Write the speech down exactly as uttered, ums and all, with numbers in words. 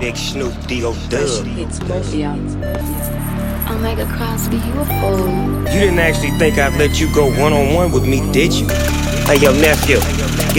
Big Snoop D-O Dub. It's Mafia. Omega Crosby, you a fool. You didn't actually think I'd let you go one-on-one with me, did you? Hey, yo, nephew,